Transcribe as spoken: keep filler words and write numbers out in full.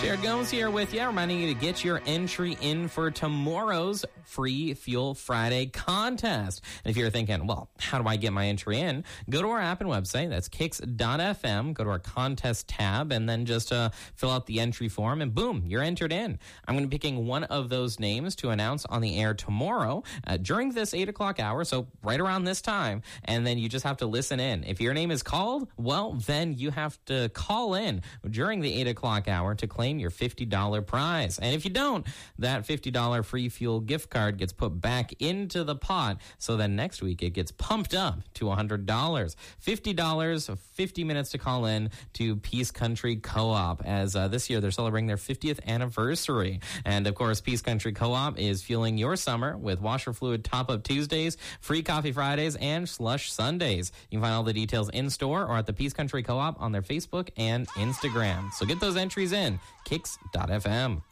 Jared Gomes here with you, reminding you to get your entry in for tomorrow's Free Fuel Friday contest. And if you're thinking, well, how do I get my entry in? Go to our app and website. That's kicks dot f m. Go to our contest tab and then just uh, fill out the entry form and boom, you're entered in. I'm going to be picking one of those names to announce on the air tomorrow uh, during this eight o'clock hour, so right around this time. And then you just have to listen in. If your name is called, well, then you have to call in during the eight o'clock hour to claim your fifty dollars prize. And if you don't, that fifty dollars free fuel gift card gets put back into the pot, so then next week it gets pumped up to one hundred dollars. fifty dollars, fifty minutes to call in to Peace Country Co-op, as uh, this year they're celebrating their fiftieth anniversary. And of course, Peace Country Co-op is fueling your summer with washer fluid top-up Tuesdays, free coffee Fridays, and slush Sundays. You can find all the details in store or at the Peace Country Co-op on their Facebook and Instagram. So get those entries in, kicks dot f m.